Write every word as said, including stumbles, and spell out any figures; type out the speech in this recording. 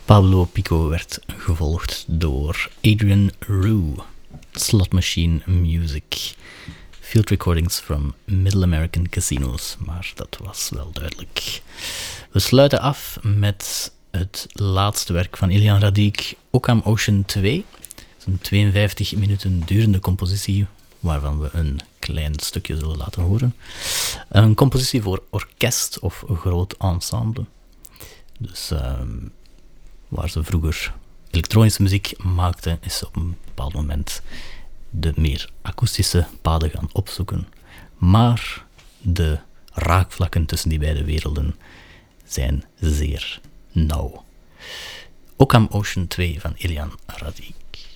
Pablo Pico werd gevolgd door Adrian Rue, Slot Machine Music, Field Recordings from Middle American Casinos, maar dat was wel duidelijk. We sluiten af met het laatste werk van Ilyan Radic, Occam Ocean twee. Het is een tweeënvijftig minuten durende compositie, waarvan we een klein stukje zullen laten horen. Een compositie voor orkest of groot ensemble. Dus um, waar ze vroeger elektronische muziek maakten, is op een bepaald moment de meer akoestische paden gaan opzoeken. Maar de raakvlakken tussen die beide werelden zijn zeer nauw. Occam Ocean twee van Ilyan Radic.